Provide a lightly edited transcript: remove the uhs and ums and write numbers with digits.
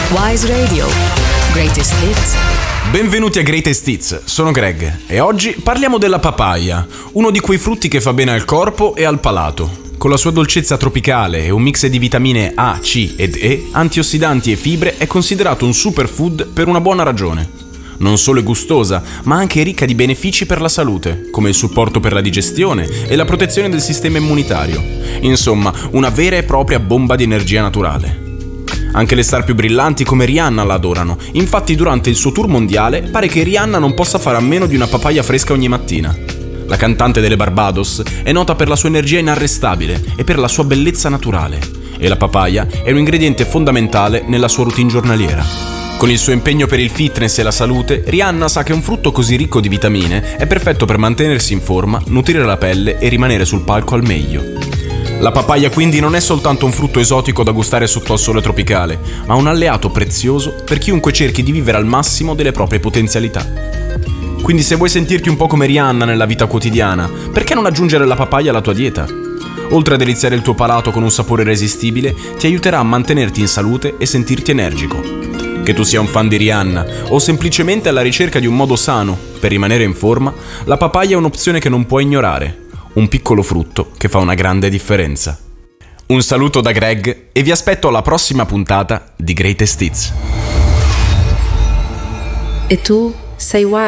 Wise Radio. Greatest Hits. Benvenuti a Greatest Hits, sono Greg e oggi parliamo della papaya, uno di quei frutti che fa bene al corpo e al palato. Con la sua dolcezza tropicale e un mix di vitamine A, C ed E, antiossidanti e fibre, è considerato un superfood per una buona ragione. Non solo è gustosa, ma anche ricca di benefici per la salute, come il supporto per la digestione e la protezione del sistema immunitario. Insomma, una vera e propria bomba di energia naturale. Anche le star più brillanti come Rihanna la adorano, infatti durante il suo tour mondiale pare che Rihanna non possa fare a meno di una papaya fresca ogni mattina. La cantante delle Barbados è nota per la sua energia inarrestabile e per la sua bellezza naturale, e la papaya è un ingrediente fondamentale nella sua routine giornaliera. Con il suo impegno per il fitness e la salute, Rihanna sa che un frutto così ricco di vitamine è perfetto per mantenersi in forma, nutrire la pelle e rimanere sul palco al meglio. La papaya quindi non è soltanto un frutto esotico da gustare sotto al sole tropicale, ma un alleato prezioso per chiunque cerchi di vivere al massimo delle proprie potenzialità. Quindi se vuoi sentirti un po' come Rihanna nella vita quotidiana, perché non aggiungere la papaya alla tua dieta? Oltre a deliziare il tuo palato con un sapore irresistibile, ti aiuterà a mantenerti in salute e sentirti energico. Che tu sia un fan di Rihanna o semplicemente alla ricerca di un modo sano per rimanere in forma, la papaya è un'opzione che non puoi ignorare. Un piccolo frutto che fa una grande differenza. Un saluto da Greg e vi aspetto alla prossima puntata di Greatest Hits. E tu sei Wise.